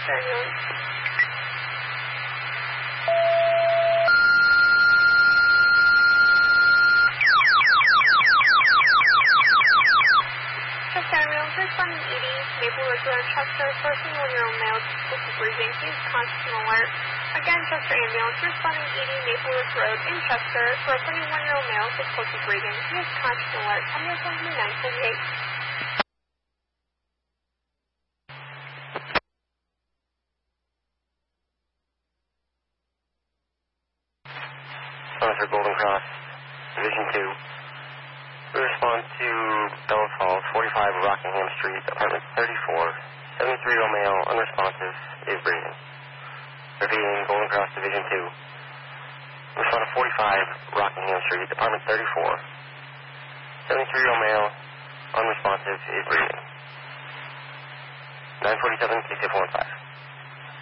Chester ambulance. Chester ambulance responding ED, Maple Ridge Road, Chester, for a 21-year-old male, difficulty breathing. He is conscious and alert. Again, Chester ambulance responding ED, Maple Ridge Road in Chester, for a 21-year-old male, difficulty breathing. He is conscious and alert. Ambulance on 938. Officer Golden Cross, Division 2. We respond to Bellows Falls, 45 Rockingham Street, apartment 34. 73-year-old male, unresponsive, is breathing. Repeating, Golden Cross, Division 2. Respond to 45 Rockingham Street, apartment 34. 73-year-old male, unresponsive, is breathing. 947, KC415.